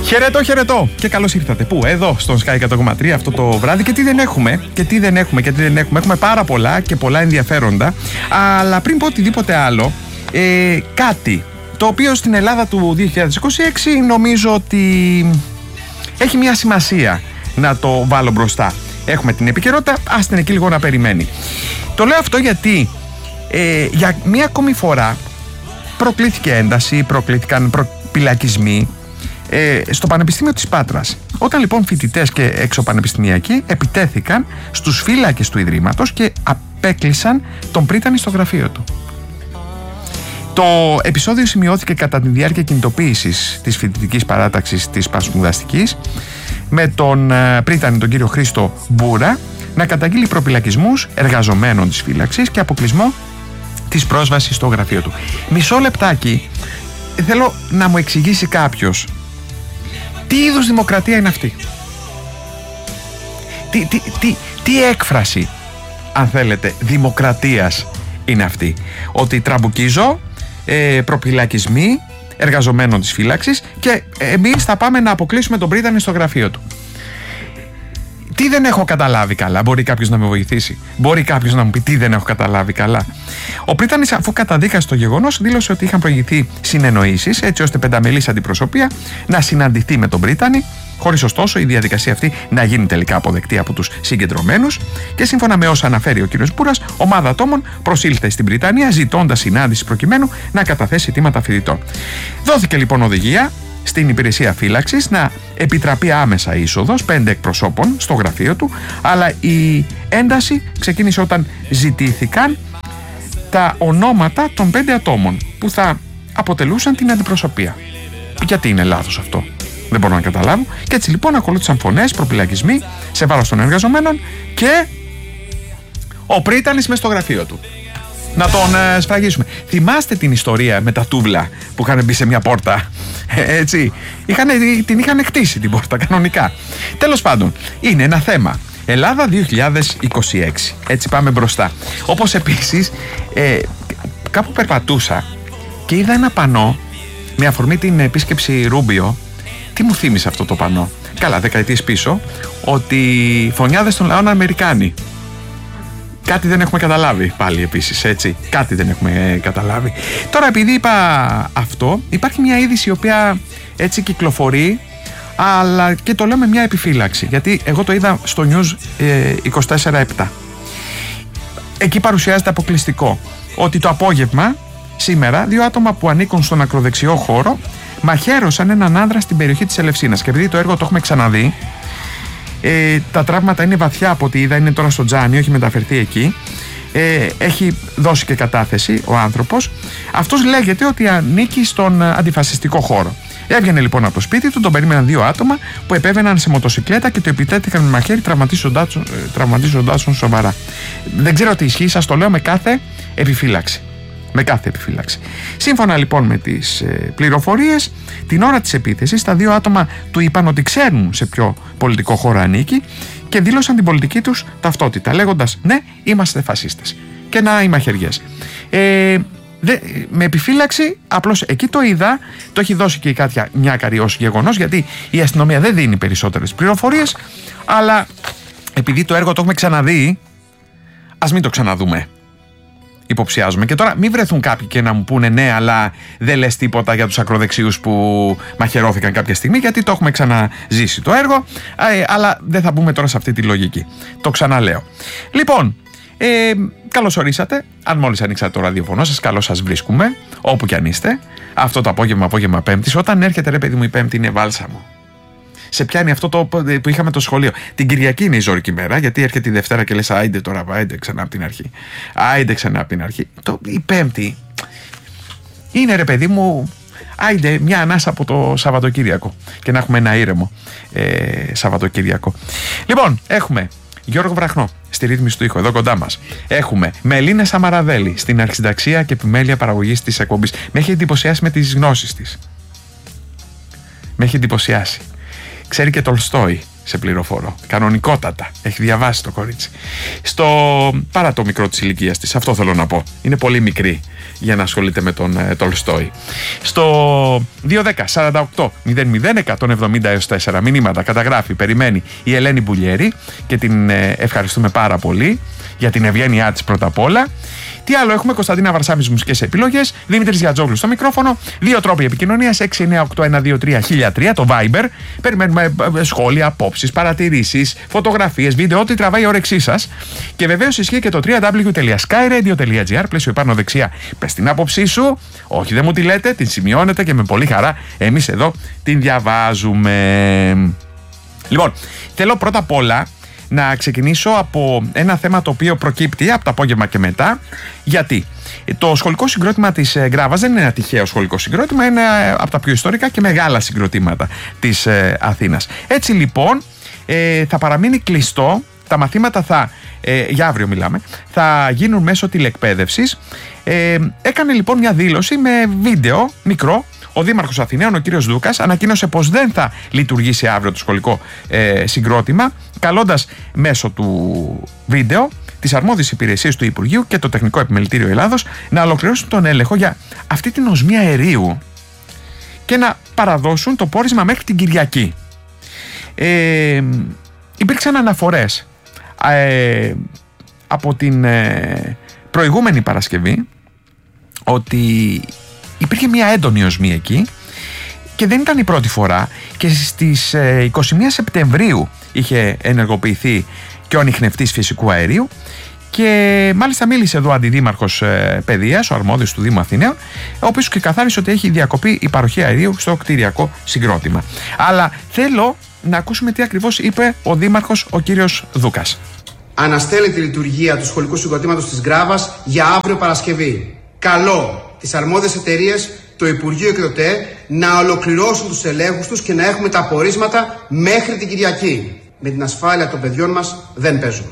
Χαιρετώ και καλώς ήρθατε. Πού? Εδώ στον Sky 100,3 αυτό το βράδυ. Και τι δεν έχουμε. Έχουμε πάρα πολλά και πολλά ενδιαφέροντα. Αλλά πριν πω οτιδήποτε άλλο, κάτι το οποίο στην Ελλάδα του 2026 νομίζω ότι έχει μια σημασία να το βάλω μπροστά. Έχουμε την επικαιρότητα, ας την εκεί λίγο να περιμένει. Το λέω αυτό γιατί για μία ακόμη φορά προκλήθηκε ένταση, προκλήθηκαν προπυλακισμοί στο Πανεπιστήμιο της Πάτρας. Όταν λοιπόν φοιτητές και εξωπανεπιστημιακοί επιτέθηκαν στους φύλακες του Ιδρύματος και απέκλεισαν τον Πρίτανη στο γραφείο του. Το επεισόδιο σημειώθηκε κατά τη διάρκεια κινητοποίησης της φοιτητικής παράταξης της Πασπουδαστικής, με τον Πρίτανη, τον κύριο Χρήστο Μπούρα, να καταγγείλει προπυλακισμούς εργαζομένων της φύλαξης και αποκλεισμό της πρόσβασης στο γραφείο του. Μισό λεπτάκι, θέλω να μου εξηγήσει κάποιος τι είδους δημοκρατία είναι αυτή. Τι έκφραση, αν θέλετε, δημοκρατίας είναι αυτή. Ότι τραμπουκίζω προπυλακισμοί εργαζομένων της φύλαξης και εμείς θα πάμε να αποκλείσουμε τον Πρίτανη στο γραφείο του. Τι δεν έχω καταλάβει καλά? Μπορεί κάποιος να με βοηθήσει? Μπορεί κάποιος να μου πει τι δεν έχω καταλάβει καλά? Ο Πρίτανης, αφού καταδίκασε το γεγονός, δήλωσε ότι είχαν προηγηθεί συνεννοήσεις έτσι ώστε πενταμελής αντιπροσωπεία να συναντηθεί με τον Πρίτανη, χωρίς ωστόσο η διαδικασία αυτή να γίνει τελικά αποδεκτή από τους συγκεντρωμένους. Και σύμφωνα με όσα αναφέρει ο κ. Μπούρας, ομάδα ατόμων προσήλθε στην Βρυτανία ζητώντας συνάντηση προκειμένου να καταθέσει αιτήματα φοιτητών. Δόθηκε λοιπόν οδηγία στην υπηρεσία φύλαξης να επιτραπεί άμεσα είσοδος 5 εκπροσώπων στο γραφείο του, αλλά η ένταση ξεκίνησε όταν ζητήθηκαν τα ονόματα των 5 ατόμων που θα αποτελούσαν την αντιπροσωπεία. Γιατί είναι λάθος αυτό? Δεν μπορώ να καταλάβω. Και έτσι λοιπόν ακολούθησαν φωνές, προπυλακισμοί σε βάρος των εργαζομένων και ο Πρίτανης μες στο γραφείο του. Να τον σφραγίσουμε. Θυμάστε την ιστορία με τα τούβλα που είχαν μπει σε μια πόρτα? Έτσι. Την είχαν χτίσει την πόρτα κανονικά. Τέλος πάντων, είναι ένα θέμα. Ελλάδα 2026. Έτσι πάμε μπροστά. Όπως επίσης, κάπου περπατούσα και είδα ένα πανό με αφορμή την επίσκεψη Ρούμπιο. Τι μου θύμισε αυτό το πανό? Καλά, δεκαετίες πίσω, ότι φωνιάδες των λαών Αμερικάνοι. Κάτι δεν έχουμε καταλάβει πάλι επίσης, έτσι. Κάτι δεν έχουμε καταλάβει. Τώρα, επειδή είπα αυτό, υπάρχει μια είδηση η οποία έτσι κυκλοφορεί, αλλά και το λέω με μια επιφύλαξη, γιατί εγώ το είδα στο News 24/7. Εκεί παρουσιάζεται αποκλειστικό ότι το απόγευμα, σήμερα, 2 άτομα που ανήκουν στον ακροδεξιό χώρο μαχαίρωσαν έναν άνδρα στην περιοχή της Ελευσίνας. Και επειδή το έργο το έχουμε ξαναδεί, τα τραύματα είναι βαθιά από ό,τι είδα, είναι τώρα στο Τζάνι, έχει μεταφερθεί εκεί. Έχει δώσει και κατάθεση ο άνθρωπος. Αυτός λέγεται ότι ανήκει στον αντιφασιστικό χώρο. Έβγαινε λοιπόν από το σπίτι του, τον περίμεναν 2 άτομα που επέβαιναν σε μοτοσικλέτα και το επιτέθηκαν με μαχαίρι, τραυματίζοντάς τον σοβαρά. Δεν ξέρω τι ισχύει, σας το λέω με κάθε επιφύλαξη. Σύμφωνα λοιπόν με τις πληροφορίες, την ώρα της επίθεσης τα 2 άτομα του είπαν ότι ξέρουν σε ποιο πολιτικό χώρο ανήκει και δήλωσαν την πολιτική τους ταυτότητα, λέγοντας ναι, είμαστε φασίστες. Και να οι μαχαιριές. Με επιφύλαξη, απλώς εκεί το είδα, το έχει δώσει και η Κάτια Νιάκαρη ως γεγονός, γιατί η αστυνομία δεν δίνει περισσότερες πληροφορίες, αλλά επειδή το έργο το έχουμε ξαναδεί, ας μην το ξαναδούμε. Υποψιάζομαι. Και τώρα μην βρεθούν κάποιοι και να μου πούνε ναι, αλλά δεν λες τίποτα για τους ακροδεξιούς που μαχαιρώθηκαν κάποια στιγμή, γιατί το έχουμε ξαναζήσει το έργο, αλλά δεν θα μπούμε τώρα σε αυτή τη λογική. Το ξαναλέω. Λοιπόν, καλώς ορίσατε. Αν μόλις ανοίξατε το ραδιοφωνό σας, καλώς σας βρίσκουμε, όπου κι αν είστε. Αυτό το απόγευμα Πέμπτης, όταν έρχεται ρε παιδί μου η Πέμπτη, είναι βάλσαμο. Σε πιάνει αυτό το που είχαμε το σχολείο. Την Κυριακή είναι η ζώρικη μέρα, γιατί έρχεται τη Δευτέρα και λες άιντε τώρα, άιντε ξανά από την αρχή. Η Πέμπτη είναι ρε παιδί μου, άιντε μια ανάσα από το Σαββατοκύριακο και να έχουμε ένα ήρεμο Σαββατοκύριακο. Λοιπόν, έχουμε Γιώργο Βραχνό στη ρύθμιση του ήχου, εδώ κοντά μας. Έχουμε Μελίνα Σαμαραδέλη στην αρχισυνταξία και επιμέλεια παραγωγής της εκπομπής. Με έχει εντυπωσιάσει με τις γνώσεις της. Με έχει εντυπωσιάσει. Ξέρει και Τολστόι. σε πληροφορώ. Κανονικότατα. Έχει διαβάσει το κορίτσι. Παρά το μικρό της ηλικίας της, αυτό θέλω να πω. Είναι πολύ μικρή για να ασχολείται με τον Τολστόι. Στο 210-48-00-170-4 μηνύματα καταγράφει, περιμένει η Ελένη Μπουλιέρη και την ευχαριστούμε πάρα πολύ για την ευγένειά της πρώτα απ' όλα. Τι άλλο έχουμε? Κωνσταντίνα Βαρσάμις, μουσικές επιλογές. Δημήτρης Γιατζόγλου στο μικρόφωνο. 2 τρόποι επικοινωνίας: 698-123-1003, το Viber. Περιμένουμε σχόλια, απόψεις, παρατηρήσεις, φωτογραφίες, βίντεο, ό,τι τραβάει η όρεξή σας. Και βεβαίως ισχύει και το www.skyradio.gr. Πλαίσιο επάνω δεξιά. Πες την άποψή σου. Όχι, δεν μου τη λέτε, την σημειώνετε και με πολύ χαρά εμείς εδώ την διαβάζουμε. Λοιπόν, θέλω πρώτα απ' όλα να ξεκινήσω από ένα θέμα το οποίο προκύπτει από το απόγευμα και μετά. Γιατί το σχολικό συγκρότημα της Γκράβας δεν είναι ένα τυχαίο σχολικό συγκρότημα, είναι από τα πιο ιστορικά και μεγάλα συγκροτήματα της Αθήνας. Έτσι λοιπόν θα παραμείνει κλειστό. Τα μαθήματα για αύριο μιλάμε, θα γίνουν μέσω τηλεκπαίδευσης. Έκανε λοιπόν μια δήλωση με βίντεο μικρό. Ο Δήμαρχος Αθηναίων, ο κύριος Δούκας, ανακοίνωσε πως δεν θα λειτουργήσει αύριο το σχολικό συγκρότημα, καλώντας μέσω του βίντεο τις αρμόδιες υπηρεσίες του Υπουργείου και το Τεχνικό Επιμελητήριο Ελλάδος να ολοκληρώσουν τον έλεγχο για αυτή την οσμία αερίου και να παραδώσουν το πόρισμα μέχρι την Κυριακή. Υπήρξαν αναφορές από την προηγούμενη Παρασκευή ότι υπήρχε μια έντονη οσμή εκεί και δεν ήταν η πρώτη φορά, και στις 21 Σεπτεμβρίου είχε ενεργοποιηθεί και ο ανιχνευτής φυσικού αερίου, και μάλιστα μίλησε εδώ ο αντιδήμαρχος παιδείας, ο αρμόδιος του Δήμου Αθηναίων, ο οποίος και καθάρισε ότι έχει διακοπεί η παροχή αερίου στο κτηριακό συγκρότημα. Αλλά θέλω να ακούσουμε τι ακριβώς είπε ο Δήμαρχος, ο κύριος Δούκας. Αναστέλει τη λειτουργία του σχολικού συγκροτήματος της Γκράβας για αύριο Παρασκευή. Καλό τις αρμόδιες εταιρείες, το Υπουργείο και το ΤΕ να ολοκληρώσουν τους ελέγχους τους και να έχουμε τα απορίσματα μέχρι την Κυριακή. Με την ασφάλεια των παιδιών μας δεν παίζουμε.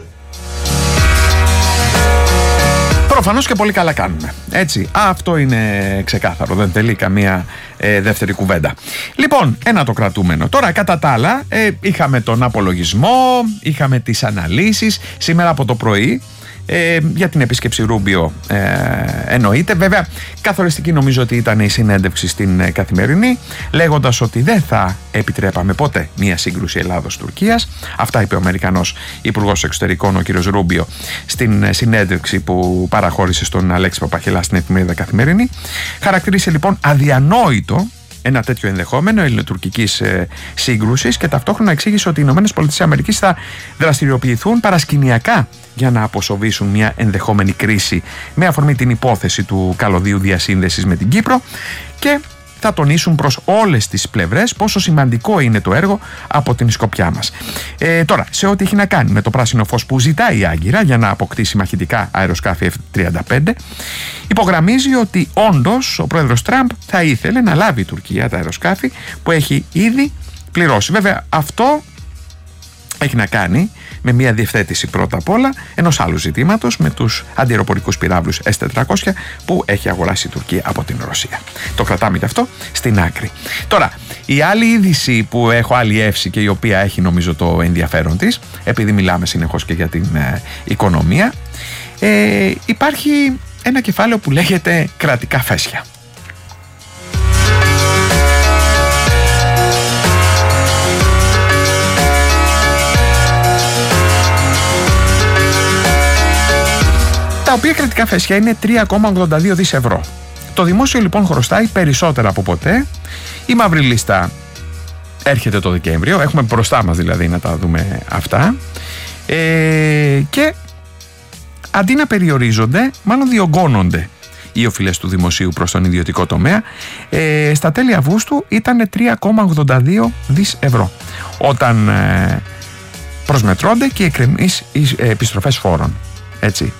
Προφανώς και πολύ καλά κάνουμε. Έτσι, αυτό είναι ξεκάθαρο. Δεν θέλει καμία δεύτερη κουβέντα. Λοιπόν, ένα το κρατούμενο. Τώρα, κατά τα άλλα, είχαμε τον απολογισμό, είχαμε τις αναλύσεις. Σήμερα από το πρωί, για την επίσκεψη Ρούμπιο εννοείται. Βέβαια, καθοριστική νομίζω ότι ήταν η συνέντευξη στην Καθημερινή, λέγοντας ότι δεν θα επιτρέπαμε ποτέ μια σύγκρουση Ελλάδος-Τουρκίας. Αυτά είπε ο Αμερικανός Υπουργός Εξωτερικών, ο κ. Ρούμπιο, στην συνέντευξη που παραχώρησε στον Αλέξη Παπαχελά στην εφημερίδα Καθημερινή. Χαρακτήρισε λοιπόν αδιανόητο ένα τέτοιο ενδεχόμενο ελληνοτουρκικής σύγκρουσης και ταυτόχρονα εξήγησε ότι οι ΗΠΑ θα δραστηριοποιηθούν παρασκηνιακά για να αποσοβήσουν μια ενδεχόμενη κρίση με αφορμή την υπόθεση του καλωδίου διασύνδεσης με την Κύπρο, και θα τονίσουν προς όλες τις πλευρές πόσο σημαντικό είναι το έργο από την σκοπιά μας. Τώρα, σε ό,τι έχει να κάνει με το πράσινο φως που ζητάει η Άγκυρα για να αποκτήσει μαχητικά αεροσκάφη F-35, υπογραμμίζει ότι όντως ο πρόεδρος Τραμπ θα ήθελε να λάβει η Τουρκία τα αεροσκάφη που έχει ήδη πληρώσει. Βέβαια, αυτό έχει να κάνει με μια διευθέτηση πρώτα απ' όλα ενός άλλου ζητήματος, με τους αντιεροπορικούς πυράβλους S-400 που έχει αγοράσει η Τουρκία από την Ρωσία. Το κρατάμε και αυτό στην άκρη. Τώρα, η άλλη είδηση που έχω αλλιεύσει και η οποία έχει νομίζω το ενδιαφέρον της, επειδή μιλάμε συνεχώς και για την οικονομία, υπάρχει ένα κεφάλαιο που λέγεται κρατικά φέσια. Τα οποία κρατικά φέσια είναι 3,82 δις ευρώ. Το δημόσιο λοιπόν χρωστάει περισσότερα από ποτέ. Η μαύρη λίστα έρχεται το Δεκέμβριο. Έχουμε μπροστά μας δηλαδή να τα δούμε αυτά. Και αντί να περιορίζονται, μάλλον διωγγώνονται οι οφειλές του δημοσίου προς τον ιδιωτικό τομέα. Στα τέλη Αυγούστου ήταν 3,82 δις ευρώ. Όταν προσμετρώνται και οι εκκρεμείς επιστροφές φόρων. Έτσι.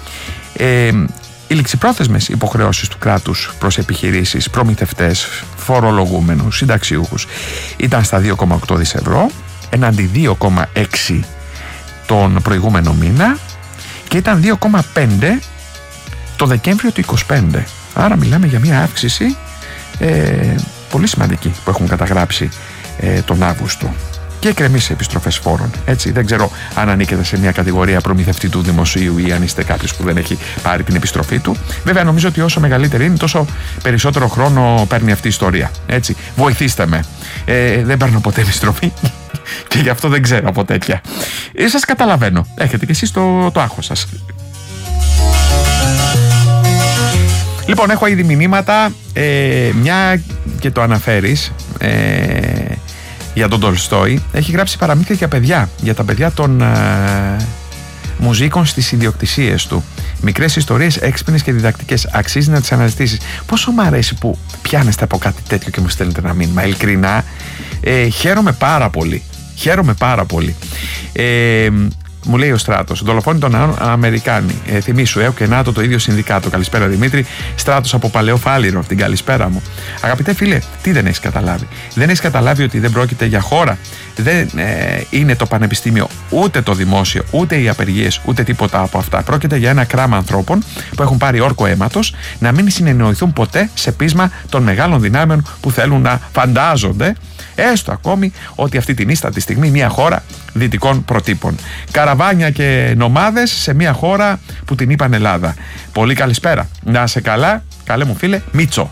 Οι ληξιπρόθεσμες υποχρεώσεις του κράτους προς επιχειρήσεις, προμηθευτές, φορολογούμενους, συνταξιούχους ήταν στα 2,8 δις ευρώ εναντί 2,6 τον προηγούμενο μήνα και ήταν 2,5 το Δεκέμβριο του 2025. Άρα μιλάμε για μια αύξηση πολύ σημαντική που έχουν καταγράψει τον Αύγουστο. και εκκρεμείς επιστροφές φόρων. Έτσι, δεν ξέρω αν ανήκετε σε μια κατηγορία προμηθευτή του δημοσίου ή αν είστε κάποιος που δεν έχει πάρει την επιστροφή του. Βέβαια, νομίζω ότι όσο μεγαλύτερη είναι, τόσο περισσότερο χρόνο παίρνει αυτή η ιστορία. Έτσι, βοηθήστε με. Δεν παίρνω ποτέ επιστροφή και γι' αυτό δεν ξέρω από τέτοια. Σας καταλαβαίνω. Έχετε κι εσείς το άγχος σας. Λοιπόν, έχω ήδη μηνύματα. Μια και το αναφέρεις. Για τον Τολστόι, έχει γράψει παραμύθια για παιδιά, για τα παιδιά των μουζίκων στις ιδιοκτησίες του. Μικρές ιστορίες, έξυπνες και διδακτικές. Αξίζει να τις αναζητήσεις. Πόσο μου αρέσει που πιάνεστε από κάτι τέτοιο και μου στέλνετε ένα μήνυμα. Ειλικρινά, χαίρομαι πάρα πολύ. Χαίρομαι πάρα πολύ. Μου λέει ο Στράτος, δολοφόνοι των Αμερικάνοι. Θυμήσου, ΕΟ και ΝΑΤΟ το ίδιο συνδικάτο. Καλησπέρα Δημήτρη. Στράτος από Παλαιό Φάληρο, την καλησπέρα μου. Αγαπητέ φίλε, τι δεν έχεις καταλάβει? Δεν έχεις καταλάβει ότι δεν πρόκειται για χώρα? Δεν είναι το πανεπιστήμιο, ούτε το δημόσιο, ούτε οι απεργίες, ούτε τίποτα από αυτά. Πρόκειται για ένα κράμα ανθρώπων που έχουν πάρει όρκο αίματος να μην συνεννοηθούν ποτέ σε πείσμα των μεγάλων δυνάμεων που θέλουν να φαντάζονται, έστω ακόμη, ότι αυτή την ίστατη στιγμή μια χώρα δυτικών προτύπων. Καραβάνια και νομάδες σε μια χώρα που την είπαν Ελλάδα. Πολύ καλησπέρα. Να σε καλά, καλέ μου φίλε, Μίτσο.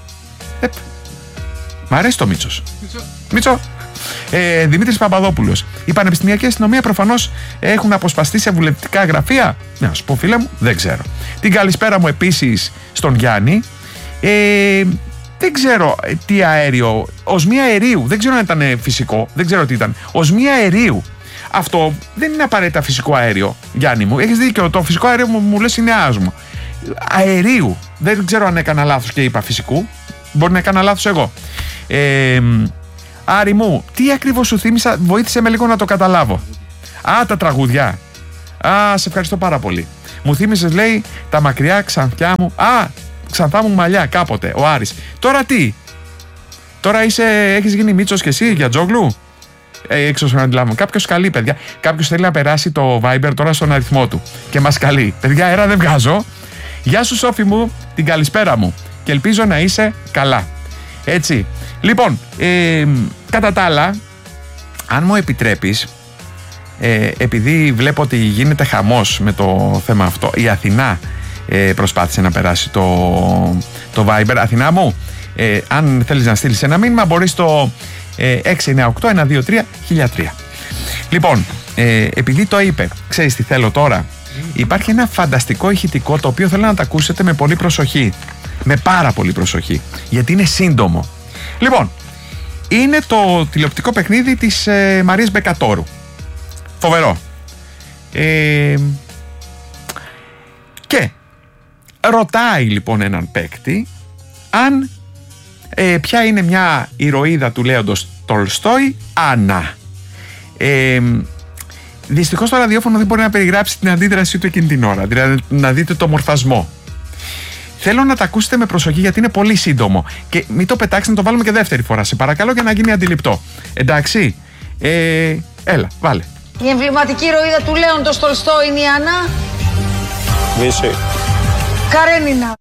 Μ' αρέσει το Μίτσος. Μίτσο. Δημήτρης Παπαδόπουλος. Η πανεπιστημιακή αστυνομία προφανώς έχουν αποσπαστεί σε βουλευτικά γραφεία. Να σου πω φίλε μου, δεν ξέρω. Την καλησπέρα μου επίσης στον Γιάννη. Δεν ξέρω τι αέριο. Οσμία αερίου. Δεν ξέρω αν ήταν φυσικό. Δεν ξέρω τι ήταν. Οσμία αερίου. Αυτό δεν είναι απαραίτητα φυσικό αέριο, Γιάννη μου. Έχεις δίκιο. Το φυσικό αέριο μου λες είναι άσμο. Αερίου. Δεν ξέρω αν έκανα λάθος και είπα φυσικού. Μπορεί να έκανα λάθος εγώ. Άρη μου, τι ακριβώς σου θύμισα? Βοήθησε με λίγο να το καταλάβω. Τα τραγουδιά. Σε ευχαριστώ πάρα πολύ. Μου θύμισες, λέει, τα μακριά ξανθιά μου. Ξανθά μου μαλλιά κάποτε, ο Άρης. Τώρα τι? Τώρα έχεις γίνει Μίτσος και εσύ για τζόγλου? Έξω να αντιλάβω. Κάποιος καλεί, παιδιά. Κάποιος θέλει να περάσει το Viber τώρα στον αριθμό του και μας καλεί. Παιδιά, αέρα δεν βγάζω. Γεια σου Σόφη μου, την καλησπέρα μου. Και ελπίζω να είσαι καλά. Έτσι. Λοιπόν, κατά τα άλλα, αν μου επιτρέπεις, επειδή βλέπω ότι γίνεται χαμός με το θέμα αυτό, η Αθηνά προσπάθησε να περάσει το Viber. Αθηνά μου, αν θέλεις να στείλεις ένα μήνυμα, μπορείς το 698-123-1003. Λοιπόν, επειδή το είπε, ξέρεις τι θέλω τώρα? Υπάρχει ένα φανταστικό ηχητικό το οποίο θέλω να το ακούσετε με πολύ προσοχή. Με πάρα πολύ προσοχή, γιατί είναι σύντομο. Λοιπόν, είναι το τηλεοπτικό παιχνίδι της Μαρίας Μπεκατόρου. Φοβερό. Και ρωτάει λοιπόν έναν παίκτη αν ποια είναι μια ηρωίδα του λέοντος Τολστόι, Άννα. Δυστυχώς το ραδιόφωνο δεν μπορεί να περιγράψει την αντίδρασή του εκείνη την ώρα, δηλαδή να δείτε το μορφασμό. Θέλω να τα ακούσετε με προσοχή γιατί είναι πολύ σύντομο και μην το πετάξετε, να το βάλουμε και δεύτερη φορά, σε παρακαλώ, για να γίνει αντιληπτό. Εντάξει, έλα, βάλε. Η εμβληματική ηρωίδα του λέοντος Τολστόι είναι η Άννα. Μίση. Καρένινα.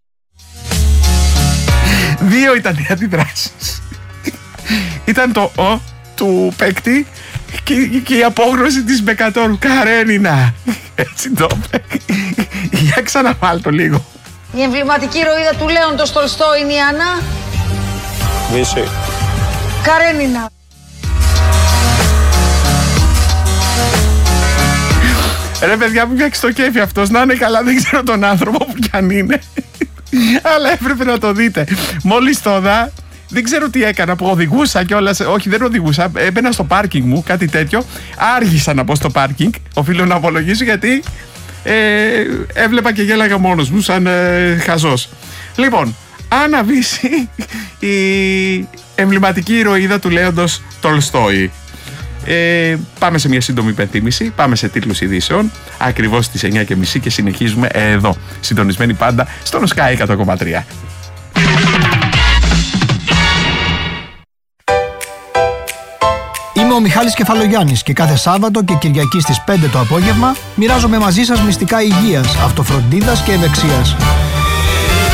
Δύο ήταν οι αντιδράσεις. Ήταν το «ο» του παίκτη και η απόγνωση της Μπεκατόρου. Καρένινα. Έτσι το είπε. Για ξαναβάλ' το λίγο. Η εμβληματική ηρωίδα του λέοντος Τολστόι είναι η Άννα. Μίση. Καρένινα. Ρε παιδιά, μου φτιάξει το κέφι αυτός. Να είναι καλά, δεν ξέρω τον άνθρωπο που κι αν είναι. Αλλά έπρεπε να το δείτε. Μόλις το δα, δεν ξέρω τι έκανα, που οδηγούσα κιόλας. Όχι, δεν οδηγούσα. Έμπαινα στο πάρκινγκ μου, κάτι τέτοιο. Άργησα να μπω στο πάρκινγκ. Οφείλω να απολογήσω γιατί έβλεπα και γέλαγα μόνος μου, σαν χαζός. Λοιπόν, Άννα Βύση, η εμβληματική ηρωίδα του λέοντος Τολστόι. Πάμε σε μια σύντομη υπενθύμηση, πάμε σε τίτλους ειδήσεων ακριβώς στις 9:30 και συνεχίζουμε εδώ, συντονισμένοι πάντα στον Sky 100,3. Είμαι ο Μιχάλης Κεφαλογιάννης και κάθε Σάββατο και Κυριακή στις 5 το απόγευμα μοιράζομαι μαζί σας μυστικά υγείας, αυτοφροντίδας και ευεξίας.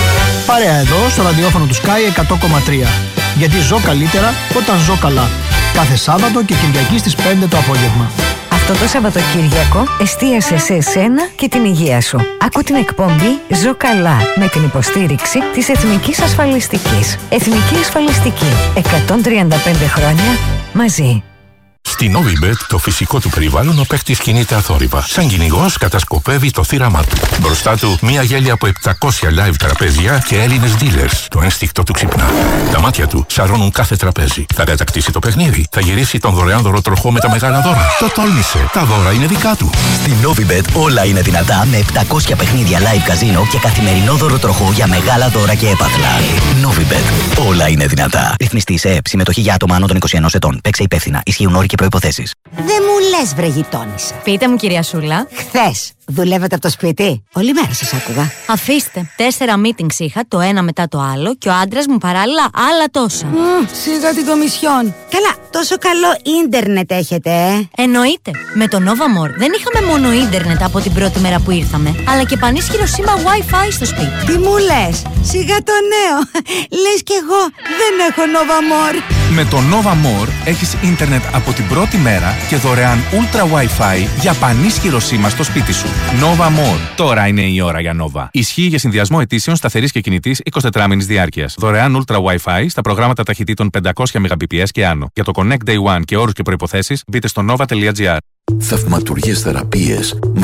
Παρέα εδώ στο ραδιόφωνο του Sky 100,3. Γιατί ζω καλύτερα όταν ζω καλά. Κάθε Σάββατο και Κυριακή στις 5 το απόγευμα. Αυτό το Σαββατοκύριακο εστίασε σε εσένα και την υγεία σου. Άκου την εκπομπή «Ζω καλά» με την υποστήριξη της Εθνικής Ασφαλιστικής. Εθνική Ασφαλιστική. 135 χρόνια μαζί. Στη Novibet το φυσικό του περιβάλλον ο παίκτης κινείται αθόρυβα. Σαν κυνηγός κατασκοπεύει το θύραμά του. Μπροστά του μία γέλια από 700 live τραπέζια και Έλληνες dealers. Το ένστικτο του ξυπνά. Τα μάτια του σαρώνουν κάθε τραπέζι. Θα κατακτήσει το παιχνίδι. Θα γυρίσει τον δωρεάν δωροτροχό με τα μεγάλα δώρα. Το τόλμησε. Τα δώρα είναι δικά του. Στη Novibet όλα είναι δυνατά με 700 παιχνίδια live καζίνο και καθημερινό δωροτροχό για μεγάλα δώρα και έπαθλα. Novibet. Όλα είναι δυνατά. Ρυθμιστή σε ΕΕΠ. Συμμετοχή για άτομα άνω των 21 ετών. Παίξε υπεύθυνα. Ισχύουν όροι και προϋποθέσεις. Δεν μου λες, βρε γειτόνισσα. Πείτε μου, κυρία Σούλα. Χθες δουλεύετε από το σπίτι? Όλη μέρα σας άκουγα. Αφήστε. 4 meetings είχα, το ένα μετά το άλλο, και ο άντρας μου παράλληλα άλλα τόσα. Σιγά την κομισιόν. Καλά, τόσο καλό ίντερνετ έχετε, Εννοείται. Με το Nova More δεν είχαμε μόνο ίντερνετ από την πρώτη μέρα που ήρθαμε, αλλά και πανίσχυρο σήμα Wi-Fi στο σπίτι. Τι μου λες? Σιγά το νέο. Λες κι εγώ δεν έχω Nova More. Με το Nova More έχεις ίντερνετ από την πρώτη μέρα και δωρεάν Ultra Wi-Fi για πανίσχυρο σήμα στο σπίτι σου. Nova More. Τώρα είναι η ώρα για Nova. Ισχύει για συνδυασμό ετήσεων σταθερής και κινητής 24 μήνης διάρκειας. Δωρεάν Ultra Wi-Fi στα προγράμματα ταχυτήτων 500 Mbps και άνω. Για το Connect Day One και όρους και προϋποθέσεις μπείτε στο nova.gr. Θαυματουργές θεραπείες